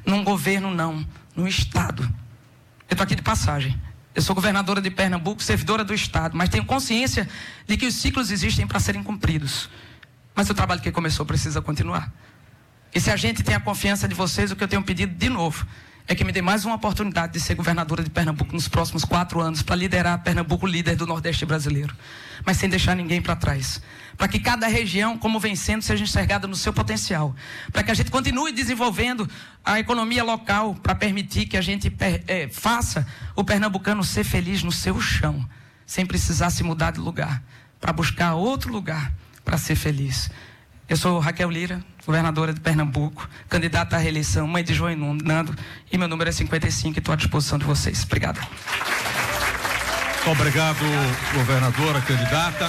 num governo não, no Estado. Eu estou aqui de passagem. Eu sou governadora de Pernambuco, servidora do Estado, mas tenho consciência de que os ciclos existem para serem cumpridos. Mas o trabalho que começou precisa continuar. E se a gente tem a confiança de vocês, o que eu tenho pedido de novo é que me dê mais uma oportunidade de ser governadora de Pernambuco nos próximos 4 anos, para liderar Pernambuco, líder do Nordeste brasileiro, mas sem deixar ninguém para trás. Para que cada região, como vem sendo, seja enxergada no seu potencial. Para que a gente continue desenvolvendo a economia local, para permitir que a gente faça o pernambucano ser feliz no seu chão, sem precisar se mudar de lugar, para buscar outro lugar para ser feliz. Eu sou Raquel Lira, governadora de Pernambuco, candidata à reeleição, mãe de João e Nando, e meu número é 55 e estou à disposição de vocês. Obrigado. Obrigado, governadora, candidata.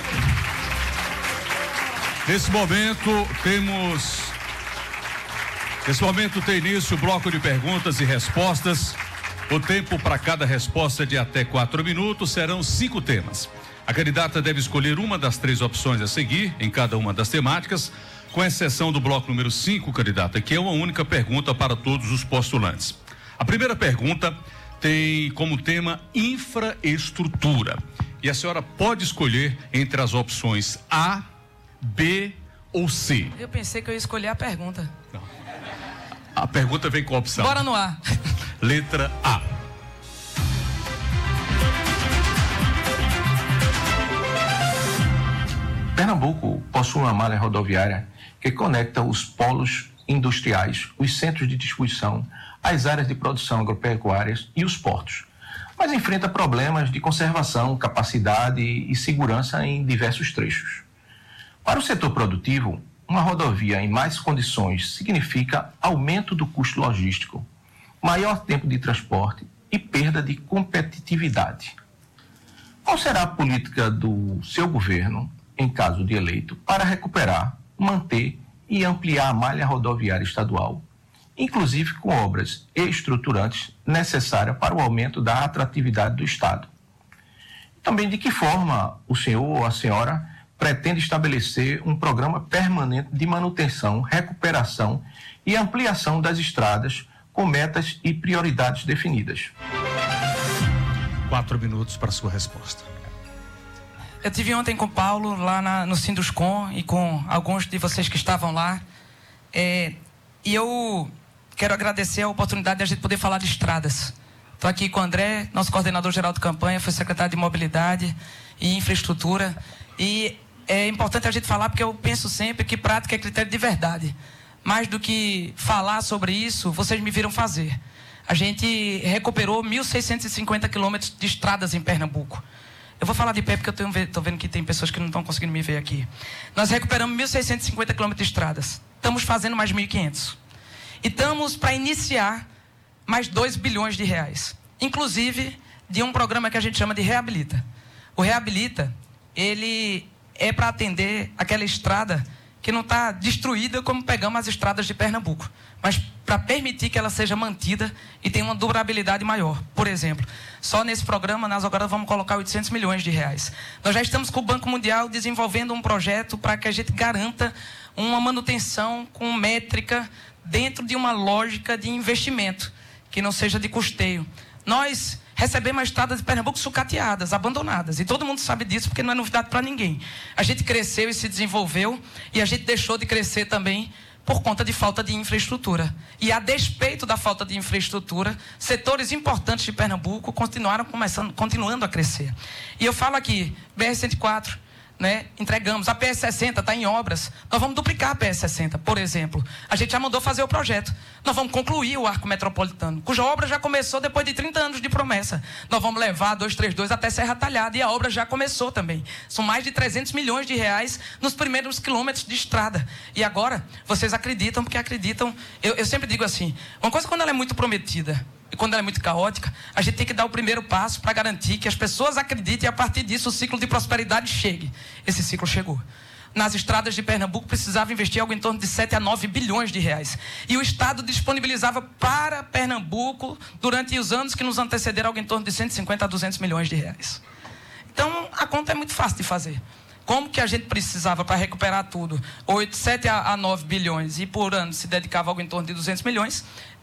Nesse momento tem início o bloco de perguntas e respostas. O tempo para cada resposta é de até 4 minutos, serão 5 temas. A candidata deve escolher uma das 3 opções a seguir em cada uma das temáticas, com exceção do bloco número 5, candidata, que é uma única pergunta para todos os postulantes. A primeira pergunta tem como tema infraestrutura. E a senhora pode escolher entre as opções A, B ou C. Eu pensei que eu ia escolher a pergunta. Não. A pergunta vem com a opção. Bora no A. Letra A. Pernambuco possui uma malha rodoviária que conecta os polos industriais, os centros de distribuição, as áreas de produção agropecuárias e os portos, mas enfrenta problemas de conservação, capacidade e segurança em diversos trechos. Para o setor produtivo, uma rodovia em mais condições significa aumento do custo logístico, maior tempo de transporte e perda de competitividade. Qual será a política do seu governo, em caso de eleito, para recuperar, manter e ampliar a malha rodoviária estadual, inclusive com obras estruturantes necessárias para o aumento da atratividade do Estado? Também de que forma o senhor ou a senhora pretende estabelecer um programa permanente de manutenção, recuperação e ampliação das estradas com metas e prioridades definidas? 4 minutos para a sua resposta. Eu tive ontem com o Paulo lá no Sinduscom e com alguns de vocês que estavam lá. E eu quero agradecer a oportunidade de a gente poder falar de estradas. Estou aqui com o André, nosso coordenador geral de campanha, foi secretário de Mobilidade e Infraestrutura. E é importante a gente falar porque eu penso sempre que prática é critério de verdade. Mais do que falar sobre isso, vocês me viram fazer. A gente recuperou 1.650 quilômetros de estradas em Pernambuco. Eu vou falar de pé porque eu estou vendo que tem pessoas que não estão conseguindo me ver aqui. Nós recuperamos 1.650 quilômetros de estradas. Estamos fazendo mais 1.500. E estamos para iniciar mais 2 bilhões de reais. Inclusive de um programa que a gente chama de Reabilita. O Reabilita, ele é para atender aquela estrada que não está destruída como pegamos as estradas de Pernambuco, mas para permitir que ela seja mantida e tenha uma durabilidade maior. Por exemplo, só nesse programa nós agora vamos colocar 800 milhões de reais. Nós já estamos com o Banco Mundial desenvolvendo um projeto para que a gente garanta uma manutenção com métrica dentro de uma lógica de investimento, que não seja de custeio. Nós recebemos as estradas de Pernambuco sucateadas, abandonadas. E todo mundo sabe disso porque não é novidade para ninguém. A gente cresceu e se desenvolveu e a gente deixou de crescer também por conta de falta de infraestrutura. E a despeito da falta de infraestrutura, setores importantes de Pernambuco continuando a crescer. E eu falo aqui, BR-104, né? Entregamos, a PS60 está em obras, nós vamos duplicar a PS60, por exemplo. A gente já mandou fazer o projeto, nós vamos concluir o Arco Metropolitano, cuja obra já começou depois de 30 anos de promessa. Nós vamos levar a 232 até Serra Talhada e a obra já começou também. São mais de 300 milhões de reais nos primeiros quilômetros de estrada. E agora, vocês acreditam, porque acreditam. Eu sempre digo assim, uma coisa quando ela é muito prometida e quando ela é muito caótica, a gente tem que dar o primeiro passo para garantir que as pessoas acreditem e a partir disso o ciclo de prosperidade chegue. Esse ciclo chegou. Nas estradas de Pernambuco precisava investir algo em torno de 7 a 9 bilhões de reais. E o Estado disponibilizava para Pernambuco, durante os anos que nos antecederam, algo em torno de 150 a 200 milhões de reais. Então, a conta é muito fácil de fazer. Como que a gente precisava para recuperar tudo? 7 a 9 bilhões e por ano se dedicava algo em torno de 200 milhões,